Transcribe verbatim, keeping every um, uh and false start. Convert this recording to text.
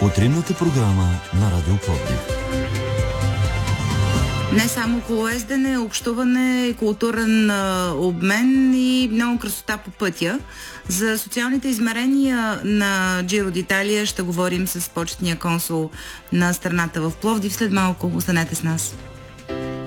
Утринната програма на Радио Пловдив. Не само колоездене, общуване, културен а, обмен и много красота по пътя. За социалните измерения на Джиро д'Италия ще говорим с почетния консул на страната в Пловдив. След малко останете с нас.